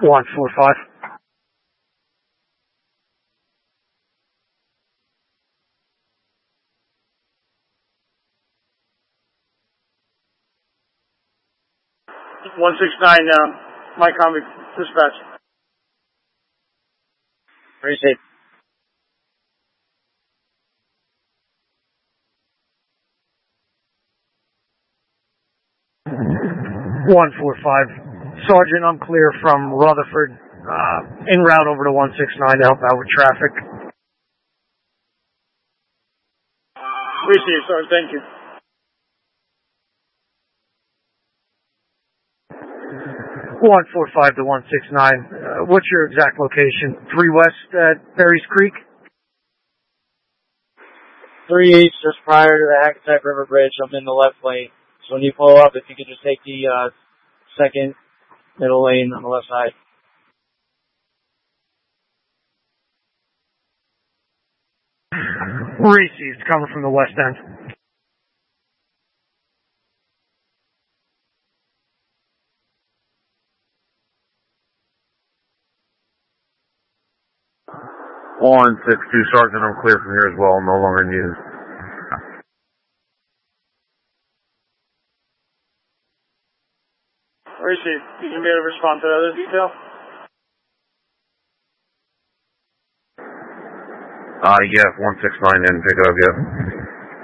145. Mike Convict, dispatch. Receive. One 4-5. Sergeant, I'm clear from Rutherford. En route over to 169 to help out with traffic. Receive, Sergeant. Thank you. 145 to 169. What's your exact location? 3 West at Berries Creek? 3 East, just prior to the Hackensack River Bridge. I'm in the left lane. So when you pull up, if you could just take the second middle lane on the left side. Received, coming from the west end. One 6-2 Sergeant, I'm clear from here as well. No longer in use. Receive. You can be able to respond to the other detail? Yeah, 169 didn't pick it up yet.